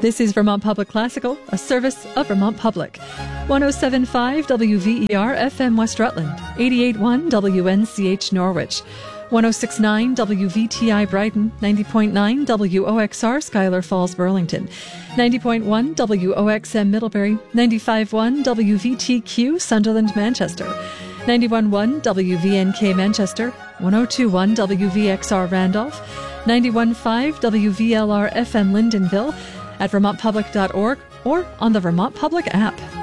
This is Vermont Public Classical, a service of Vermont Public. 107.5 WVER FM West Rutland, 88.1 WNCH Norwich, 106.9 WVTI Brighton, 90.9 WOXR Schuyler Falls Burlington, 90.1 WOXM Middlebury, 95.1 WVTQ Sunderland Manchester, 91.1 WVNK Manchester, 102.1 WVXR Randolph, 91.5 WVLR FM Lyndonville, at vermontpublic.org or on the Vermont Public app.